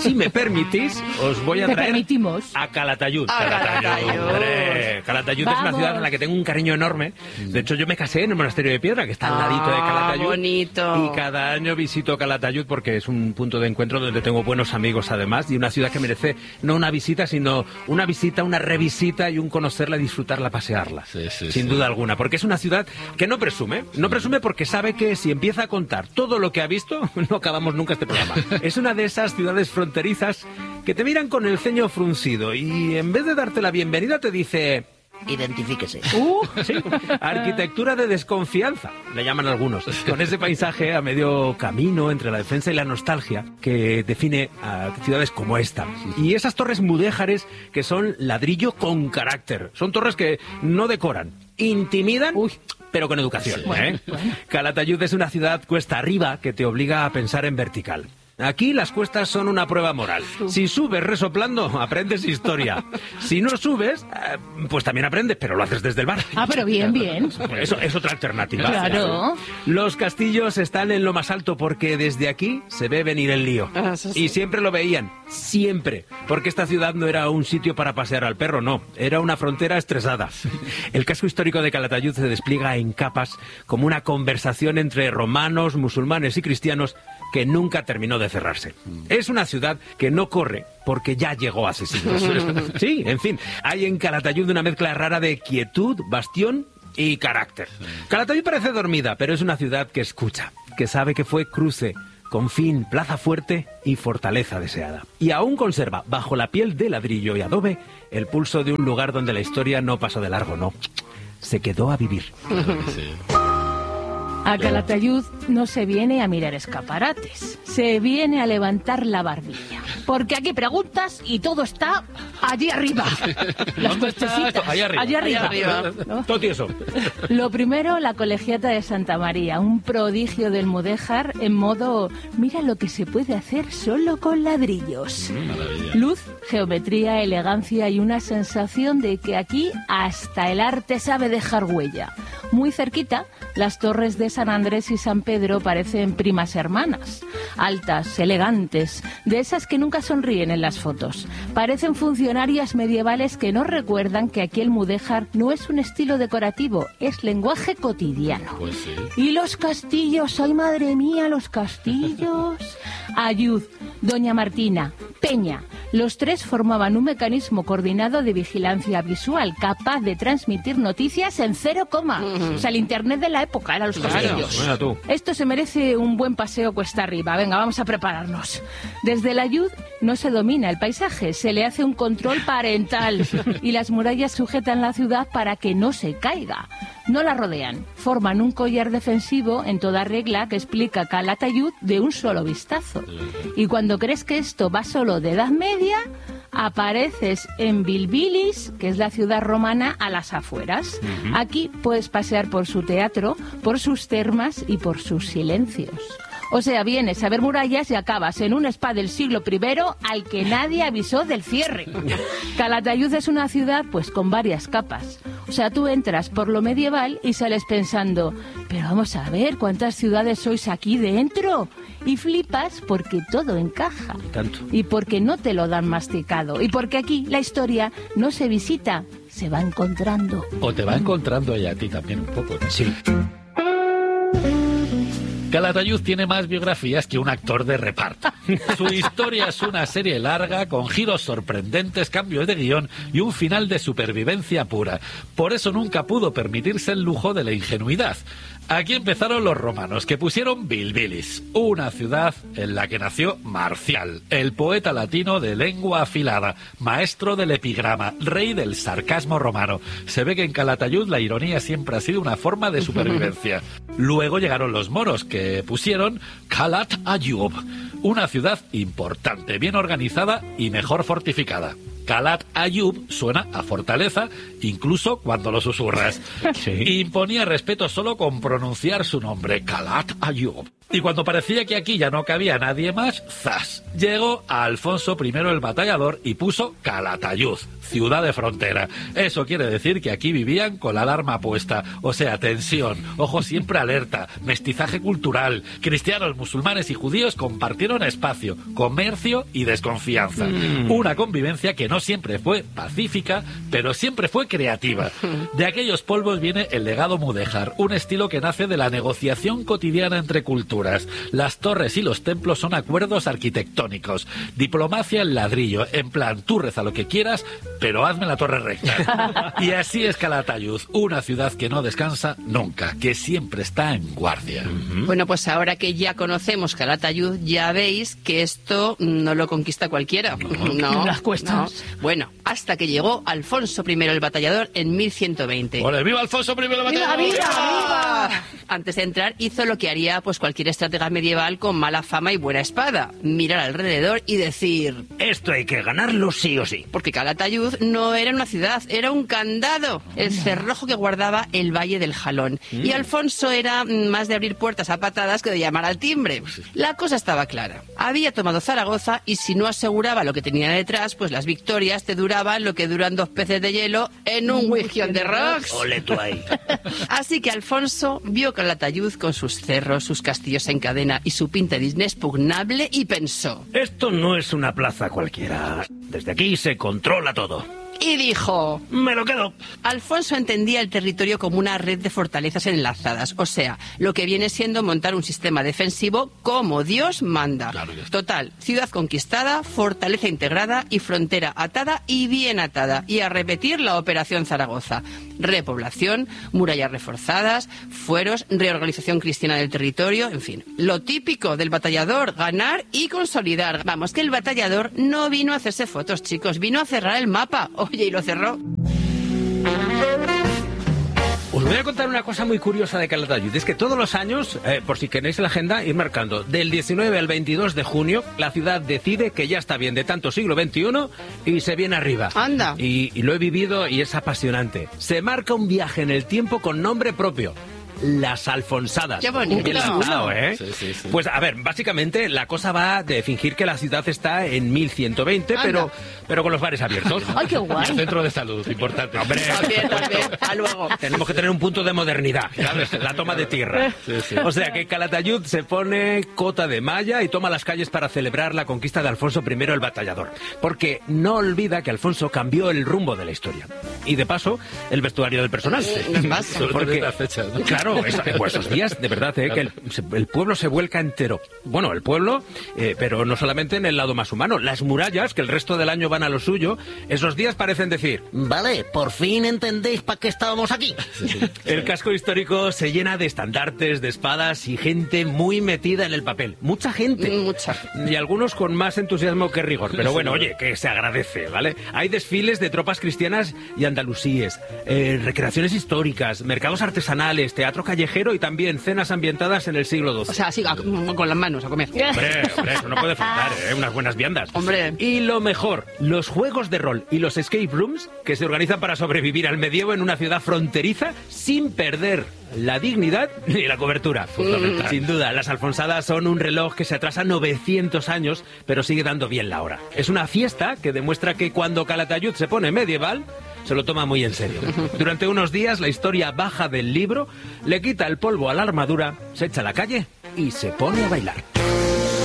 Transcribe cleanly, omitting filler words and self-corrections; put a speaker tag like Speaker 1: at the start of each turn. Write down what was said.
Speaker 1: si me permitís, os voy a traer a Calatayud. Hombre, Calatayud es una ciudad en la que tengo un cariño enorme. De hecho, yo me casé en el Monasterio de Piedra, que está al ladito de Calatayud.
Speaker 2: Bonito.
Speaker 1: Y cada año visito Calatayud porque es un punto de encuentro donde tengo buenos amigos además, y una ciudad que merece no una visita, sino una visita, una revisita y un conocerla, disfrutarla, pasearla. Sin duda alguna, porque es una ciudad que no presume porque sabe que si empieza a contar todo lo que ha visto, no acabamos nunca este programa. Es una de esas ciudades fronterizas que te miran con el ceño fruncido y en vez de darte la bienvenida te dice... Identifíquese. Sí. Arquitectura de desconfianza, le llaman algunos. Con ese paisaje a medio camino entre la defensa y la nostalgia que define a ciudades como esta. Y esas torres mudéjares que son ladrillo con carácter. Son torres que no decoran, intimidan... pero con educación. Bueno. Calatayud es una ciudad cuesta arriba que te obliga a pensar en vertical. Aquí las cuestas son una prueba moral. Si subes resoplando, aprendes historia. Si no subes, pues también aprendes, pero lo haces desde el bar.
Speaker 3: Pero bien.
Speaker 1: Eso es otra alternativa.
Speaker 3: Claro.
Speaker 1: Los castillos están en lo más alto porque desde aquí se ve venir el lío. Y siempre lo veían, siempre. Porque esta ciudad no era un sitio para pasear al perro, no. Era una frontera estresada. El casco histórico de Calatayud se despliega en capas como una conversación entre romanos, musulmanes y cristianos que nunca terminó de cerrarse. Es una ciudad que no corre porque ya llegó hace siglos. Sí, en fin, hay en Calatayud una mezcla rara de quietud, bastión y carácter. Calatayud parece dormida, pero es una ciudad que escucha, que sabe que fue cruce, confín, plaza fuerte y fortaleza deseada. Y aún conserva, bajo la piel de ladrillo y adobe, el pulso de un lugar donde la historia no pasó de largo, no. Se quedó a vivir.
Speaker 3: A Calatayud no se viene a mirar escaparates, se viene a levantar la barbilla. Porque aquí preguntas y todo está allí arriba. Las cuestecitas, allí arriba. ¿No?
Speaker 1: Todo eso.
Speaker 3: Lo primero, la Colegiata de Santa María, un prodigio del mudéjar en modo, mira lo que se puede hacer solo con ladrillos. Luz, geometría, elegancia y una sensación de que aquí hasta el arte sabe dejar huella. Muy cerquita, las torres de San Andrés y San Pedro parecen primas hermanas, altas, elegantes, de esas que nunca sonríen en las fotos. Parecen funcionarias medievales que no recuerdan que aquí el mudéjar no es un estilo decorativo, es lenguaje cotidiano.
Speaker 4: Pues sí.
Speaker 3: Y los castillos, ¡ay madre mía, los castillos! Ayud, Doña Martina, Peña, los tres formaban un mecanismo coordinado de vigilancia visual capaz de transmitir noticias en 0, o sea, el internet de la época eran los castillos. Esto se merece un buen paseo cuesta arriba. Venga, vamos a prepararnos. Desde el Ayud no se domina el paisaje, se le hace un control parental y las murallas sujetan la ciudad para que no se caiga. No la rodean, forman un collar defensivo en toda regla que explica Calatayud de un solo vistazo. Y cuando crees que esto va solo de Edad Media, apareces en Bilbilis, que es la ciudad romana a las afueras. Aquí puedes pasear por su teatro, por sus termas y por sus silencios. O sea, vienes a ver murallas y acabas en un spa del siglo I al que nadie avisó del cierre. Calatayud es una ciudad pues con varias capas. O sea, tú entras por lo medieval y sales pensando, pero vamos a ver, ¿cuántas ciudades sois aquí dentro? Y flipas porque todo encaja. Y porque no te lo dan masticado. Y porque aquí la historia no se visita, se va encontrando.
Speaker 4: O te va encontrando ella a ti también un poco, ¿no?
Speaker 1: Sí.
Speaker 4: Calatayud tiene más biografías que un actor de reparto. Su historia es una serie larga, con giros sorprendentes, cambios de guión y un final de supervivencia pura. Por eso nunca pudo permitirse el lujo de la ingenuidad. Aquí empezaron los romanos, que pusieron Bilbilis, una ciudad en la que nació Marcial, el poeta latino de lengua afilada, maestro del epigrama, rey del sarcasmo romano. Se ve que en Calatayud la ironía siempre ha sido una forma de supervivencia. Luego llegaron los moros, que pusieron Calatayud, una ciudad importante, bien organizada y mejor fortificada. Calatayud suena a fortaleza, incluso cuando lo susurras. Sí. Imponía respeto solo con pronunciar su nombre, Calatayud. Y cuando parecía que aquí ya no cabía nadie más, ¡zas! Llegó a Alfonso I el Batallador y puso Calatayud, ciudad de frontera. Eso quiere decir que aquí vivían con la alarma puesta, o sea, tensión, ojo siempre alerta, mestizaje cultural. Cristianos, musulmanes y judíos compartieron espacio, comercio y desconfianza. Una convivencia que no siempre fue pacífica, pero siempre fue creativa. De aquellos polvos viene el legado mudéjar, un estilo que nace de la negociación cotidiana entre culturas. Las torres y los templos son acuerdos arquitectónicos. Diplomacia en ladrillo, en plan, tú reza lo que quieras, pero hazme la torre recta. Y así es Calatayud, una ciudad que no descansa nunca, que siempre está en guardia.
Speaker 2: Bueno, pues ahora que ya conocemos Calatayud, ya veis que esto no lo conquista cualquiera. No,
Speaker 3: las cuestas.
Speaker 2: No. Bueno, hasta que llegó Alfonso I el Batallador en 1120.
Speaker 4: ¡Ole, viva Alfonso I el Batallador!
Speaker 3: ¡Viva, viva!
Speaker 2: Antes de entrar, hizo lo que haría pues cualquier estratega medieval con mala fama y buena espada: mirar alrededor y decir:
Speaker 1: esto hay que ganarlo sí o sí.
Speaker 2: Porque Calatayud no era una ciudad, era un candado, el cerrojo que guardaba el Valle del Jalón. Y Alfonso era más de abrir puertas a patadas que de llamar al timbre. La cosa estaba clara: había tomado Zaragoza y si no aseguraba lo que tenía detrás, pues las victorias te duraban lo que duran 2 peces de hielo en un Whisky de Rocks.
Speaker 1: Ole tú ahí.
Speaker 2: Así que Alfonso vio Calatayud con sus cerros, sus castillos en cadena y su pinta de inexpugnable y pensó:
Speaker 1: esto no es una plaza cualquiera. Desde aquí se controla todo.
Speaker 2: Y dijo:
Speaker 1: me lo quedo.
Speaker 2: Alfonso entendía el territorio como una red de fortalezas enlazadas, o sea, lo que viene siendo montar un sistema defensivo como Dios manda.
Speaker 4: Claro,
Speaker 2: total, ciudad conquistada, fortaleza integrada y frontera atada y bien atada. Y a repetir la Operación Zaragoza: repoblación, murallas reforzadas, fueros, reorganización cristiana del territorio, en fin, lo típico del batallador: ganar y consolidar. Vamos, que el batallador no vino a hacerse fotos, chicos, vino a cerrar el mapa. Oye, y lo cerró.
Speaker 1: Os voy a contar una cosa muy curiosa de Calatayud. Es que todos los años, por si queréis la agenda, ir marcando, del 19 al 22 de junio, la ciudad decide que ya está bien de tanto siglo XXI y se viene arriba.
Speaker 2: Anda.
Speaker 1: Y lo he vivido y es apasionante. Se marca un viaje en el tiempo con nombre propio: las Alfonsadas.
Speaker 2: ¡Qué bonito!
Speaker 1: Bien lanzado, ¿eh?
Speaker 4: Sí.
Speaker 1: Pues a ver, básicamente la cosa va de fingir que la ciudad está en 1120, pero con los bares abiertos.
Speaker 3: ¡Ay, qué
Speaker 4: Y
Speaker 3: guay!
Speaker 4: el centro de salud, importante.
Speaker 1: Hombre,
Speaker 2: También. Hasta luego.
Speaker 1: tenemos que tener un punto de modernidad, ¿sabes? La toma de tierra.
Speaker 4: Sí.
Speaker 1: O sea que Calatayud se pone cota de malla y toma las calles para celebrar la conquista de Alfonso I el Batallador. Porque no olvida que Alfonso cambió el rumbo de la historia. Y de paso, el vestuario del personal.
Speaker 2: Nos pasa.
Speaker 4: Sobre todo en
Speaker 1: Porque,
Speaker 4: esta fecha, ¿no?
Speaker 1: claro, pues esos días, de verdad, que el pueblo se vuelca entero. Bueno, el pueblo, pero no solamente en el lado más humano. Las murallas, que el resto del año van a lo suyo, esos días parecen decir: vale, por fin entendéis para qué estábamos aquí. El casco histórico se llena de estandartes, de espadas y gente muy metida en el papel. Mucha gente.
Speaker 2: Mucha.
Speaker 1: Y algunos con más entusiasmo que rigor. Pero bueno, oye, que se agradece, ¿vale? Hay desfiles de tropas cristianas y andalusíes, recreaciones históricas, mercados artesanales, teatro callejero y también cenas ambientadas en el siglo XII.
Speaker 2: O sea, así, con las manos a comer.
Speaker 1: Hombre, eso no puede faltar, ¿eh? Unas buenas viandas.
Speaker 2: Hombre.
Speaker 1: Y lo mejor, los juegos de rol y los escape rooms que se organizan para sobrevivir al medievo en una ciudad fronteriza sin perder la dignidad ni la cobertura. Sin duda, las Alfonsadas son un reloj que se atrasa 900 años, pero sigue dando bien la hora. Es una fiesta que demuestra que cuando Calatayud se pone medieval, se lo toma muy en serio. Durante unos días la historia baja del libro, le quita el polvo a la armadura, se echa a la calle y se pone a bailar.